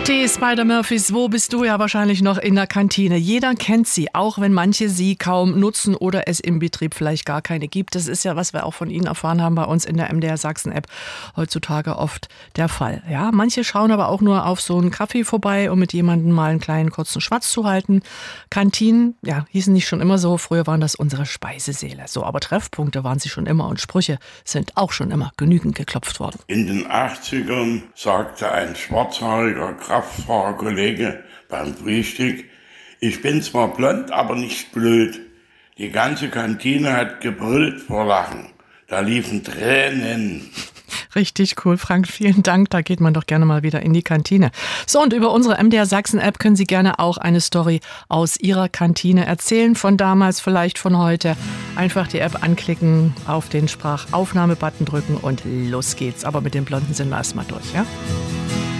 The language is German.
Die Spider-Murphys, wo bist du? Ja, wahrscheinlich noch in der Kantine. Jeder kennt sie, auch wenn manche sie kaum nutzen oder es im Betrieb vielleicht gar keine gibt. Das ist ja, was wir auch von Ihnen erfahren haben bei uns in der MDR Sachsen-App heutzutage oft der Fall. Ja, manche schauen aber auch nur auf so einen Kaffee vorbei, um mit jemandem mal einen kleinen kurzen Schwatz zu halten. Kantinen, ja, hießen nicht schon immer so. Früher waren das unsere Speisesäle. So, aber Treffpunkte waren sie schon immer und Sprüche sind auch schon immer genügend geklopft worden. In den 80ern sagte ein schwarzhaariger Kraftfahrerkollege beim Frühstück: Ich bin zwar blond, aber nicht blöd. Die ganze Kantine hat gebrüllt vor Lachen. Da liefen Tränen. Richtig cool, Frank. Vielen Dank. Da geht man doch gerne mal wieder in die Kantine. So, und über unsere MDR Sachsen-App können Sie gerne auch eine Story aus Ihrer Kantine erzählen. Von damals, vielleicht von heute. Einfach die App anklicken, auf den Sprachaufnahme-Button drücken und los geht's. Aber mit dem Blonden sind wir erstmal durch, ja?